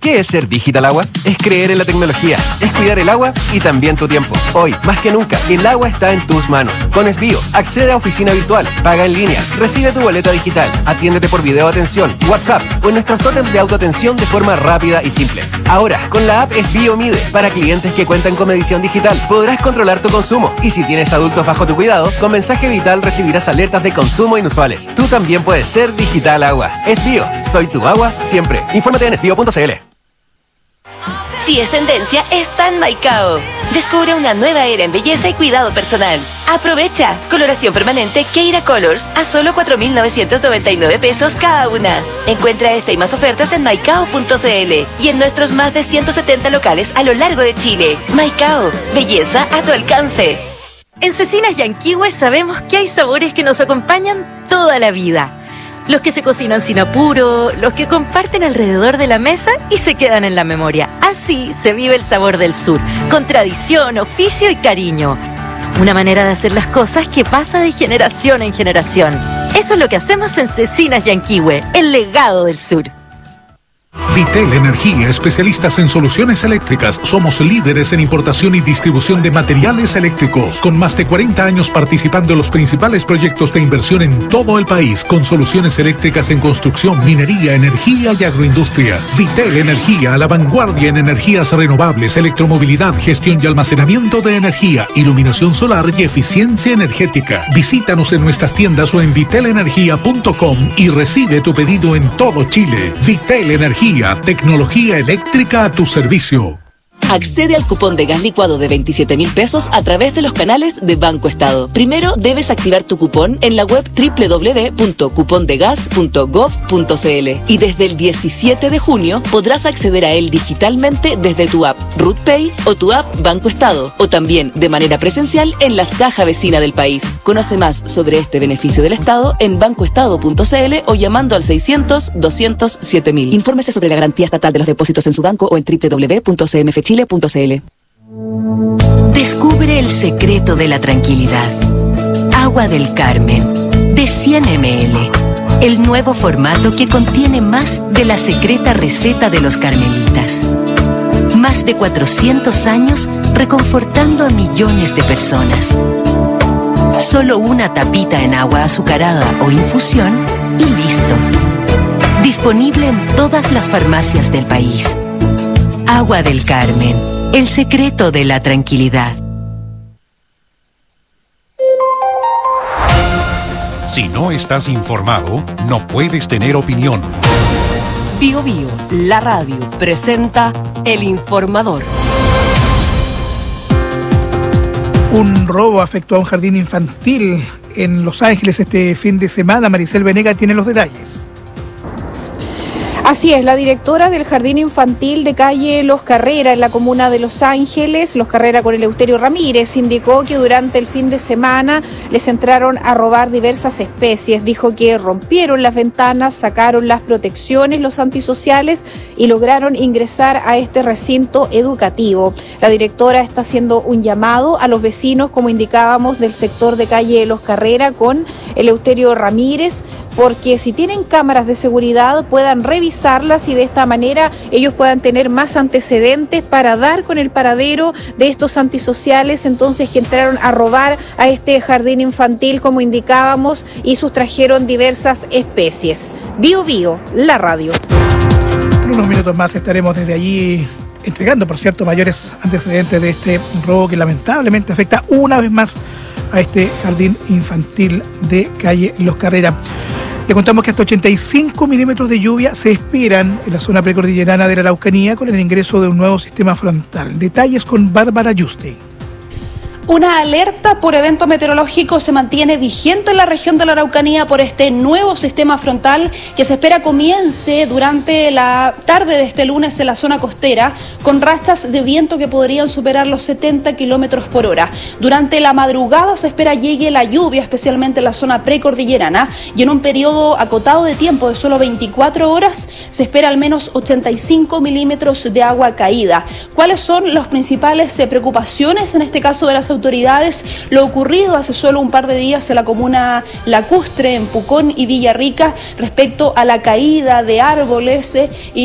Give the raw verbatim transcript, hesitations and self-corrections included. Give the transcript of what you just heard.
¿Qué es ser Digital Agua? Es creer en la tecnología, es cuidar el agua y también tu tiempo. Hoy, más que nunca, el agua está en tus manos. Con Esbio, accede a oficina virtual, paga en línea, recibe tu boleta digital, atiéndete por video atención, WhatsApp o en nuestros tótems de autoatención de forma rápida y simple. Ahora, con la app Esbio Mide, para clientes que cuentan con medición digital, podrás controlar tu consumo. Y si tienes adultos bajo tu cuidado, con mensaje vital recibirás alertas de consumo inusuales. Tú también puedes ser Digital Agua. Esbio, soy tu agua siempre. Infórmate en esbio punto c l. Si es tendencia, está en Maicao. Descubre una nueva era en belleza y cuidado personal. Aprovecha. Coloración permanente Keira Colors a solo cuatro mil novecientos noventa y nueve pesos cada una. Encuentra esta y más ofertas en maicao punto c l y en nuestros más de ciento setenta locales a lo largo de Chile. Maicao, belleza a tu alcance. En Cecinas Yanquihue sabemos que hay sabores que nos acompañan toda la vida. Los que se cocinan sin apuro, los que comparten alrededor de la mesa y se quedan en la memoria. Así se vive el sabor del sur, con tradición, oficio y cariño. Una manera de hacer las cosas que pasa de generación en generación. Eso es lo que hacemos en Cecinas Yanquihue, el legado del sur. Vitel Energía, especialistas en soluciones eléctricas. Somos líderes en importación y distribución de materiales eléctricos, con más de cuarenta años participando en los principales proyectos de inversión en todo el país, con soluciones eléctricas en construcción, minería, energía y agroindustria. Vitel Energía, a la vanguardia en energías renovables, electromovilidad, gestión y almacenamiento de energía, iluminación solar y eficiencia energética. Visítanos en nuestras tiendas o en vitel energía punto com y recibe tu pedido en todo Chile. Vitel Energía, tecnología eléctrica a tu servicio. Accede al cupón de gas licuado de veintisiete mil pesos a través de los canales de Banco Estado. Primero debes activar tu cupón en la web doble u doble u doble u punto cupondegas punto gov punto c l y desde el diecisiete de junio podrás acceder a él digitalmente desde tu app RootPay o tu app Banco Estado, o también de manera presencial en las cajas vecinas del país. Conoce más sobre este beneficio del Estado en bancoestado punto c l o llamando al seiscientos, doscientos siete mil. Infórmese sobre la garantía estatal de los depósitos en su banco o en doble u doble u doble u punto c m f chile punto c l. Descubre el secreto de la tranquilidad. Agua del Carmen, de cien mililitros. El nuevo formato que contiene más de la secreta receta de los carmelitas. Más de cuatrocientos años reconfortando a millones de personas. Solo una tapita en agua azucarada o infusión y listo. Disponible en todas las farmacias del país. Agua del Carmen, el secreto de la tranquilidad. Si no estás informado, no puedes tener opinión. Bio Bio, la radio, presenta El Informador. Un robo afectó a un jardín infantil en Los Ángeles este fin de semana. Maricel Venega tiene los detalles. Así es, la directora del Jardín Infantil de calle Los Carrera en la comuna de Los Ángeles, Los Carrera con Eleuterio Ramírez, indicó que durante el fin de semana les entraron a robar diversas especies. Dijo que rompieron las ventanas, sacaron las protecciones, los antisociales y lograron ingresar a este recinto educativo. La directora está haciendo un llamado a los vecinos, como indicábamos, del sector de calle Los Carrera con Eleuterio Ramírez, porque si tienen cámaras de seguridad puedan revisarlas y de esta manera ellos puedan tener más antecedentes para dar con el paradero de estos antisociales, entonces que entraron a robar a este jardín infantil, como indicábamos, y sustrajeron diversas especies. Bio Bio, la radio. En unos minutos más estaremos desde allí entregando, por cierto, mayores antecedentes de este robo que lamentablemente afecta una vez más a este jardín infantil de calle Los Carrera. Le contamos que hasta ochenta y cinco milímetros de lluvia se esperan en la zona precordillerana de la Araucanía con el ingreso de un nuevo sistema frontal. Detalles con Bárbara Yuste. Una alerta por evento meteorológico se mantiene vigente en la región de la Araucanía por este nuevo sistema frontal que se espera comience durante la tarde de este lunes en la zona costera, con rachas de viento que podrían superar los setenta kilómetros por hora. Durante la madrugada se espera llegue la lluvia, especialmente en la zona precordillerana, y en un periodo acotado de tiempo de solo veinticuatro horas se espera al menos ochenta y cinco milímetros de agua caída. ¿Cuáles son las principales eh, preocupaciones en este caso de las autoridades? Lo ocurrido hace solo un par de días en la comuna Lacustre, en Pucón y Villarrica, respecto a la caída de árboles eh, y